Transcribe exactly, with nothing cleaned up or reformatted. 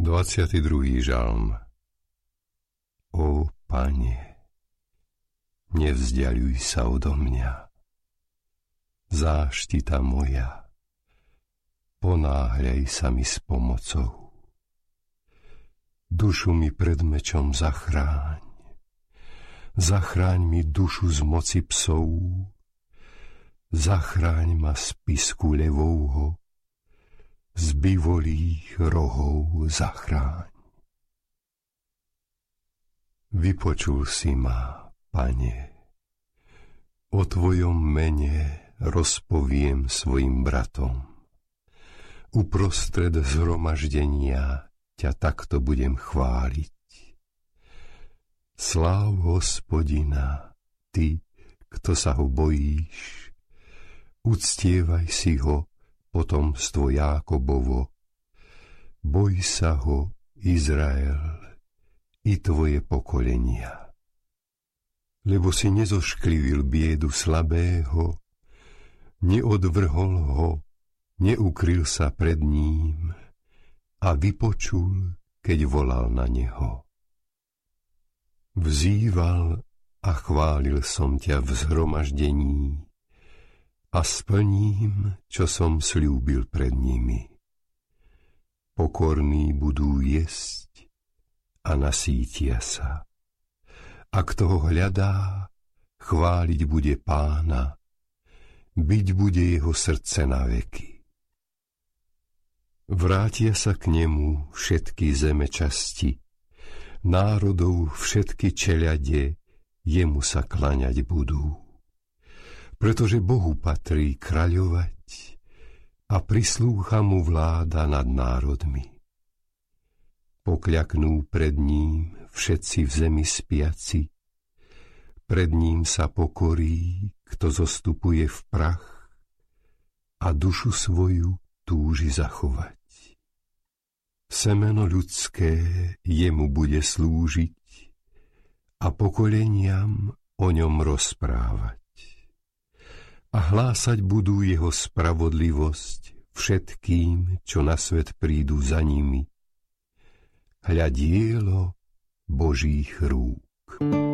dvadsiaty druhý žalm. Ó Pane, nevzdiaľuj sa odo mňa. Záštita moja, ponáhľaj sa mi s pomocou. Dušu mi pred mečom zachráň. Zachráň mi dušu z moci psov. Zachráň ma z pisku levouho. Z bivolých rohov zachráň. Vypočul si ma, Pane. O tvojom mene rozpoviem svojim bratom. Uprostred zhromaždenia ťa takto budem chváliť. Sláv Hospodina, ty, kto sa ho bojíš. Uctievaj si ho, potomstvo Jákobovo. Boj sa ho, Izrael, i tvoje pokolenia. Lebo si nezošklivil biedu slabého, neodvrhol ho, neukryl sa pred ním a vypočul, keď volal na neho. Vzýval a chválil som ťa v zhromaždení a splním, čo som sľúbil pred nimi. Pokorní budú jesť a nasítia sa. A kto ho hľadá, chváliť bude Pána, byť bude jeho srdce na veky. Vrátia sa k nemu všetky zemečasti, národov všetky čeľade jemu sa klaňať budú. Pretože Bohu patrí kráľovať a prislúcha mu vláda nad národmi. Pokľaknú pred ním všetci v zemi spiaci, pred ním sa pokorí, kto zostupuje v prach a dušu svoju túži zachovať. Semeno ľudské jemu bude slúžiť a pokoleniam o ňom rozprávať. A hlásať budú jeho spravodlivosť všetkým, čo na svet prídu za nimi. Hľa dielo Božích rúk.